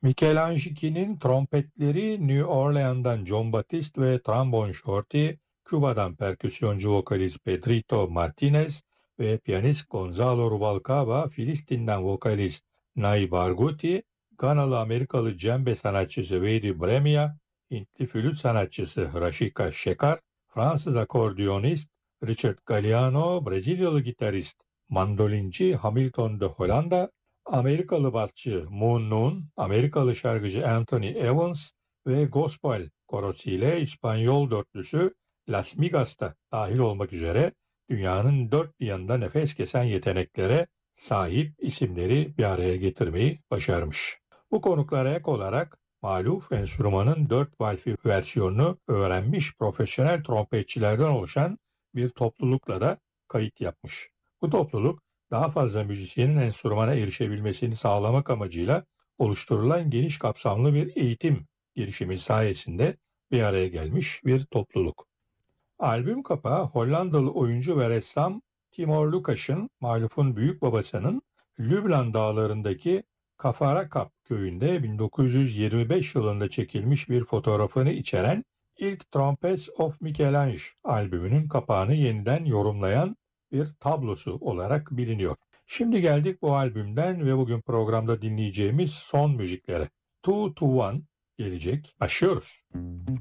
Michelangelo'nun trompetleri New Orleans'dan John Batiste ve trombon Shorty, Küba'dan perküsyoncu vokalist Pedrito Martinez ve piyanist Gonzalo Rubalcaba, Filistin'den vokalist Nay Barghouti, Ganalı Amerikalı cembe sanatçısı Vedi Bremia, Hintli flüt sanatçısı Rashika Shekhar, Fransız akordiyonist Richard Galliano, Brezilyalı gitarist mandolinci Hamilton de Hollanda, Amerikalı basçı Moon Noon, Amerikalı şarkıcı Anthony Evans ve gospel korosu ile İspanyol dörtlüsü Las Migas'ta dahil olmak üzere dünyanın dört bir yanında nefes kesen yeteneklere sahip isimleri bir araya getirmeyi başarmış. Bu konuklara ek olarak maluf enstrümanın 4 valfi versiyonunu öğrenmiş profesyonel trompetçilerden oluşan bir toplulukla da kayıt yapmış. Bu topluluk daha fazla müzisyenin enstrümana erişebilmesini sağlamak amacıyla oluşturulan geniş kapsamlı bir eğitim girişimi sayesinde bir araya gelmiş bir topluluk. Albüm kapağı Hollandalı oyuncu ve ressam Timur Lukas'ın, malufun büyük babasının Lübnan dağlarındaki Kafarakap köyünde 1925 yılında çekilmiş bir fotoğrafını içeren ilk Trumpets of Michelange albümünün kapağını yeniden yorumlayan bir tablosu olarak biliniyor. Şimdi geldik bu albümden ve bugün programda dinleyeceğimiz son müziklere. Two to One gelecek. Başlıyoruz.